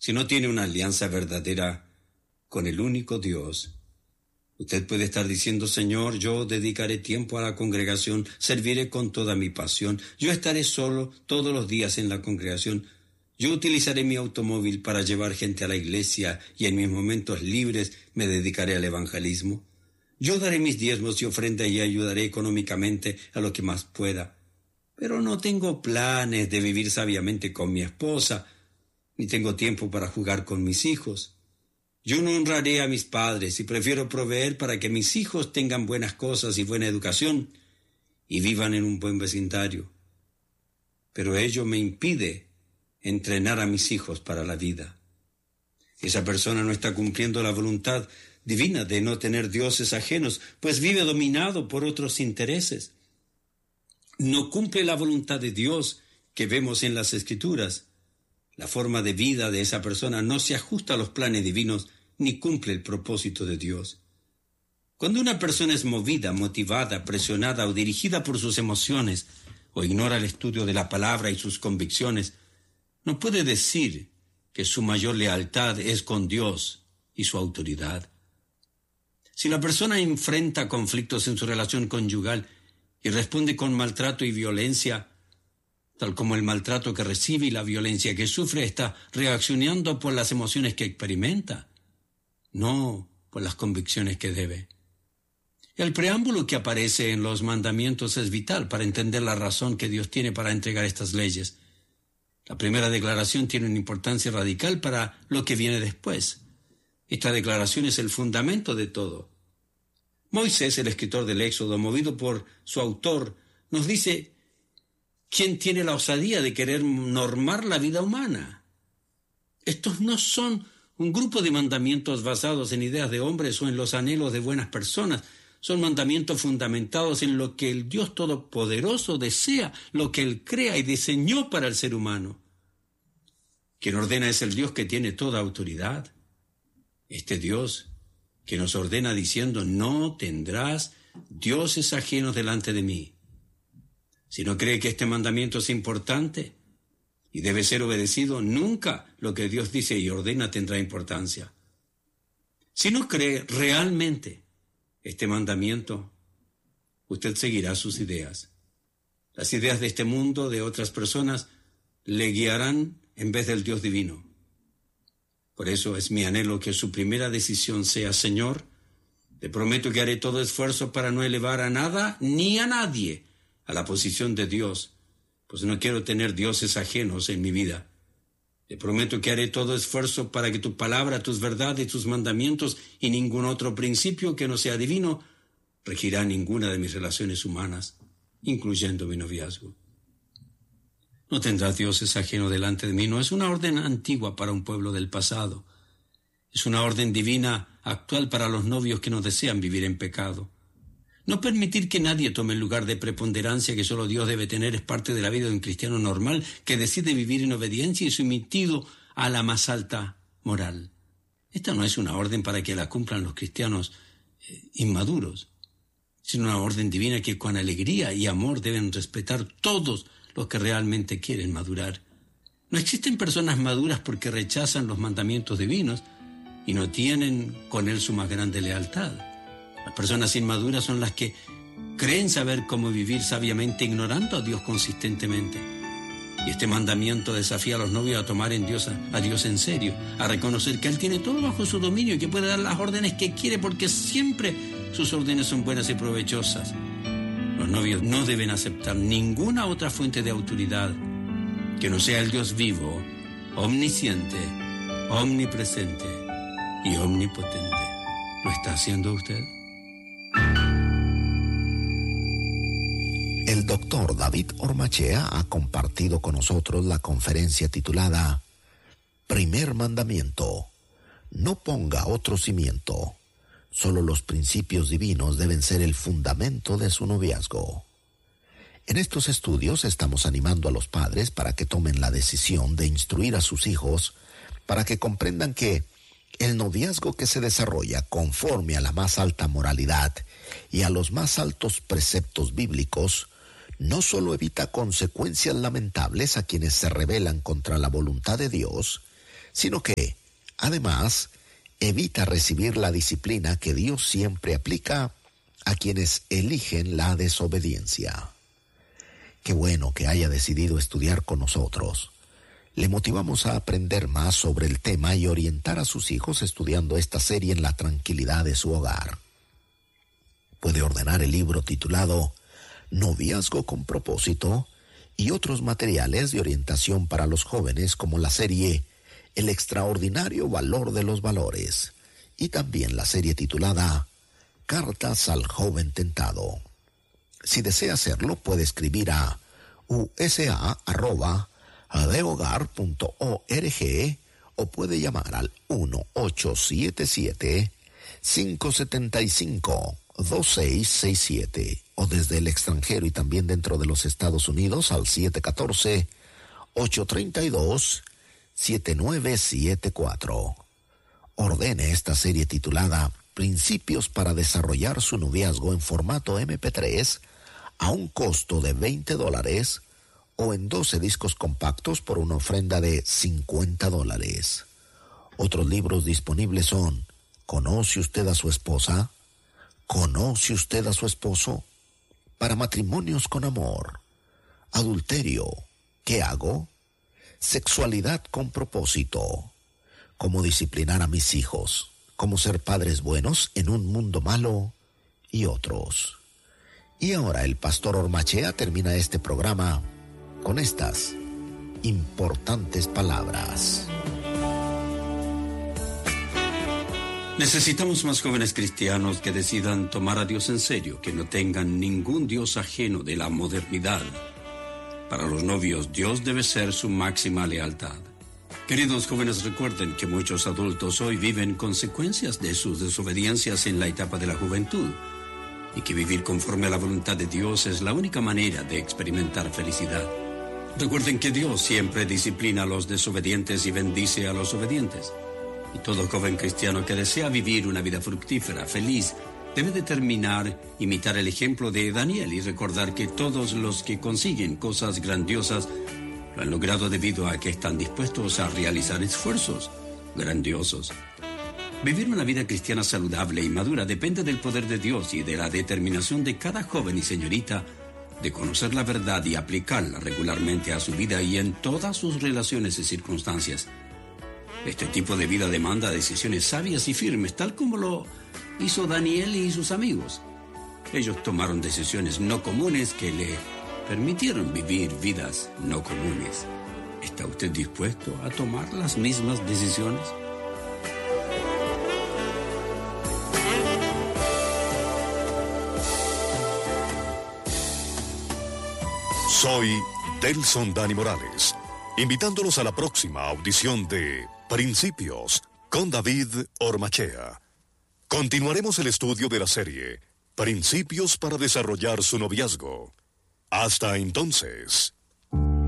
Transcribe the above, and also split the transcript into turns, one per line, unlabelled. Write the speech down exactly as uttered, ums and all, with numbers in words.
si no tiene una alianza verdadera con el único Dios. Usted puede estar diciendo: Señor, yo dedicaré tiempo a la congregación, serviré con toda mi pasión, yo estaré solo todos los días en la congregación, yo utilizaré mi automóvil para llevar gente a la iglesia y en mis momentos libres me dedicaré al evangelismo. Yo daré mis diezmos y ofrendas y ayudaré económicamente a lo que más pueda. Pero no tengo planes de vivir sabiamente con mi esposa, ni tengo tiempo para jugar con mis hijos. Yo no honraré a mis padres y prefiero proveer para que mis hijos tengan buenas cosas y buena educación y vivan en un buen vecindario. Pero ello me impide entrenar a mis hijos para la vida. Esa persona no está cumpliendo la voluntad divina de no tener dioses ajenos, pues vive dominado por otros intereses. No cumple la voluntad de Dios que vemos en las Escrituras. La forma de vida de esa persona no se ajusta a los planes divinos ni cumple el propósito de Dios. Cuando una persona es movida, motivada, presionada o dirigida por sus emociones o ignora el estudio de la palabra y sus convicciones, no puede decir que su mayor lealtad es con Dios y su autoridad. Si la persona enfrenta conflictos en su relación conyugal y responde con maltrato y violencia, tal como el maltrato que recibe y la violencia que sufre, está reaccionando por las emociones que experimenta, no por las convicciones que debe. El preámbulo que aparece en los mandamientos es vital para entender la razón que Dios tiene para entregar estas leyes. La primera declaración tiene una importancia radical para lo que viene después. Esta declaración es el fundamento de todo. Moisés, el escritor del Éxodo, movido por su autor, nos dice: ¿quién tiene la osadía de querer normar la vida humana? Estos no son un grupo de mandamientos basados en ideas de hombres o en los anhelos de buenas personas. Son mandamientos fundamentados en lo que el Dios Todopoderoso desea, lo que Él crea y diseñó para el ser humano. Quien ordena es el Dios que tiene toda autoridad. Este Dios que nos ordena diciendo: no tendrás dioses ajenos delante de mí. Si no cree que este mandamiento es importante y debe ser obedecido, nunca lo que Dios dice y ordena tendrá importancia. Si no cree realmente este mandamiento, usted seguirá sus ideas. Las ideas de este mundo, de otras personas, le guiarán en vez del Dios divino. Por eso es mi anhelo que su primera decisión sea: Señor, te prometo que haré todo esfuerzo para no elevar a nada ni a nadie a la posición de Dios, pues no quiero tener dioses ajenos en mi vida. Te prometo que haré todo esfuerzo para que tu palabra, tus verdades, tus mandamientos y ningún otro principio que no sea divino regirá ninguna de mis relaciones humanas, incluyendo mi noviazgo. No tendrás dioses ajenos delante de mí. No es una orden antigua para un pueblo del pasado. Es una orden divina actual para los novios que no desean vivir en pecado. No permitir que nadie tome el lugar de preponderancia que solo Dios debe tener es parte de la vida de un cristiano normal que decide vivir en obediencia y sometido a la más alta moral. Esta no es una orden para que la cumplan los cristianos eh, inmaduros, sino una orden divina que con alegría y amor deben respetar todos los que realmente quieren madurar. No existen personas maduras porque rechazan los mandamientos divinos y no tienen con él su más grande lealtad. Las personas inmaduras son las que creen saber cómo vivir sabiamente ignorando a Dios consistentemente. Y este mandamiento desafía a los novios a tomar en Dios, a, a Dios en serio, a reconocer que Él tiene todo bajo su dominio y que puede dar las órdenes que quiere porque siempre sus órdenes son buenas y provechosas. Los novios no deben aceptar ninguna otra fuente de autoridad que no sea el Dios vivo, omnisciente, omnipresente y omnipotente. ¿Lo está haciendo usted?
El doctor David Ormachea ha compartido con nosotros la conferencia titulada Primer Mandamiento: no ponga otro cimiento. Solo los principios divinos deben ser el fundamento de su noviazgo. En estos estudios estamos animando a los padres para que tomen la decisión de instruir a sus hijos para que comprendan que el noviazgo que se desarrolla conforme a la más alta moralidad y a los más altos preceptos bíblicos no solo evita consecuencias lamentables a quienes se rebelan contra la voluntad de Dios, sino que, además, evita recibir la disciplina que Dios siempre aplica a quienes eligen la desobediencia. Qué bueno que haya decidido estudiar con nosotros. Le motivamos a aprender más sobre el tema y orientar a sus hijos estudiando esta serie en la tranquilidad de su hogar. Puede ordenar el libro titulado Noviazgo con propósito y otros materiales de orientación para los jóvenes como la serie El extraordinario valor de los valores y también la serie titulada Cartas al joven tentado. Si desea hacerlo, puede escribir a u s a arroba de hogar punto org o puede llamar al uno ocho siete siete, cinco siete cinco, dos seis seis siete o desde el extranjero y también dentro de los Estados Unidos al siete uno cuatro, ocho tres dos, siete nueve siete cuatro. Ordene esta serie titulada Principios para desarrollar su noviazgo en formato eme pe tres a un costo de veinte dólares o en doce discos compactos por una ofrenda de cincuenta dólares. Otros libros disponibles son ¿Conoce usted a su esposa? ¿Conoce usted a su esposo? Para matrimonios con amor. Adulterio. ¿Qué hago? Sexualidad con propósito. Cómo disciplinar a mis hijos. Cómo ser padres buenos en un mundo malo y otros. Y ahora el pastor Ormachea termina este programa con estas importantes palabras.
Necesitamos más jóvenes cristianos que decidan tomar a Dios en serio, que no tengan ningún Dios ajeno de la modernidad. Para los novios, Dios debe ser su máxima lealtad. Queridos jóvenes, recuerden que muchos adultos hoy viven consecuencias de sus desobediencias en la etapa de la juventud y que vivir conforme a la voluntad de Dios es la única manera de experimentar felicidad. Recuerden que Dios siempre disciplina a los desobedientes y bendice a los obedientes. Y todo joven cristiano que desea vivir una vida fructífera, feliz, debe determinar, imitar el ejemplo de Daniel y recordar que todos los que consiguen cosas grandiosas lo han logrado debido a que están dispuestos a realizar esfuerzos grandiosos. Vivir una vida cristiana saludable y madura depende del poder de Dios y de la determinación de cada joven y señorita de conocer la verdad y aplicarla regularmente a su vida y en todas sus relaciones y circunstancias. Este tipo de vida demanda decisiones sabias y firmes, tal como lo hizo Daniel y sus amigos. Ellos tomaron decisiones no comunes que le permitieron vivir vidas no comunes. ¿Está usted dispuesto a tomar las mismas decisiones?
Soy Delson Dani Morales, invitándolos a la próxima audición de Principios con David Ormachea. Continuaremos el estudio de la serie Principios para desarrollar su noviazgo. Hasta entonces.